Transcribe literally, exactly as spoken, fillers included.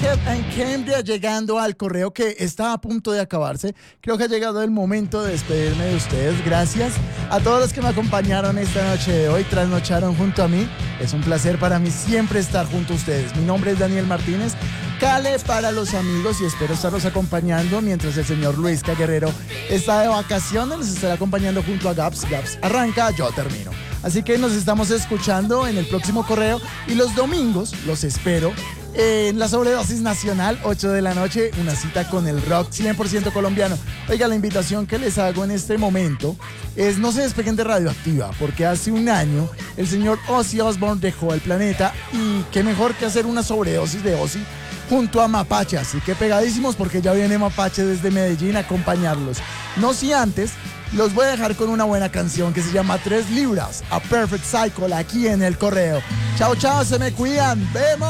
Jacob and Cambria llegando al correo que está a punto de acabarse. Creo que ha llegado el momento de despedirme de ustedes. Gracias a todos los que me acompañaron esta noche de hoy, trasnocharon junto a mí. Es un placer para mí siempre estar junto a ustedes. Mi nombre es Daniel Martínez, Cale para los amigos, y espero estarlos acompañando mientras el señor Luis Guerrero está de vacaciones. Nos estará acompañando junto a Gaps. Gaps arranca, yo termino. Así que nos estamos escuchando en el próximo correo, y los domingos los espero en la Sobredosis Nacional, ocho de la noche, una cita con el rock cien por ciento colombiano. Oiga, la invitación que les hago en este momento es: no se despeguen de Radioactiva, porque hace un año el señor Ozzy Osbourne dejó el planeta, y qué mejor que hacer una sobredosis de Ozzy junto a Mapache. Así que pegadísimos, porque ya viene Mapache desde Medellín a acompañarlos. No si antes los voy a dejar con una buena canción que se llama Tres Libras, A Perfect Cycle, aquí en el correo. Chao, chao, se me cuidan. ¡Vemos!